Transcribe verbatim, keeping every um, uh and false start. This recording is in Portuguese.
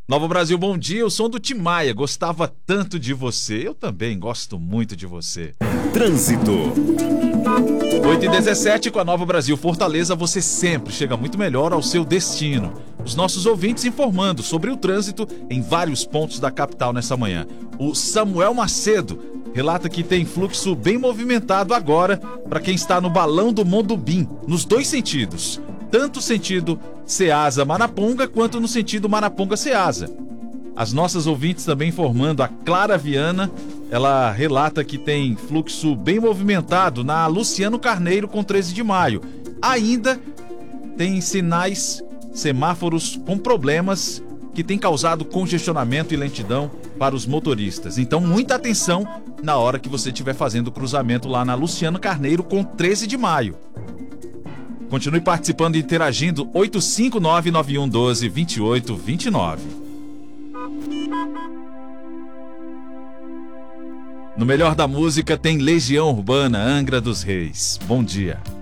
Nova Brasil, bom dia. Eu sou do Timaya. Gostava tanto de você. Eu também gosto muito de você. Trânsito. oito e dezessete com a Nova Brasil Fortaleza, você sempre chega muito melhor ao seu destino. Os nossos ouvintes informando sobre o trânsito em vários pontos da capital nessa manhã. O Samuel Macedo relata que tem fluxo bem movimentado agora para quem está no Balão do Mondubim, nos dois sentidos. Tanto sentido Ceasa-Maraponga quanto no sentido Maraponga-Ceasa. As nossas ouvintes também informando, a Clara Viana, ela relata que tem fluxo bem movimentado na Luciano Carneiro com treze de maio. Ainda tem sinais, semáforos com problemas que tem causado congestionamento e lentidão para os motoristas. Então, muita atenção na hora que você estiver fazendo o cruzamento lá na Luciano Carneiro com treze de maio. Continue participando e interagindo. Oito cinco nove, nove um um dois, dois oito dois nove. No Melhor da Música tem Legião Urbana, Angra dos Reis. Bom dia.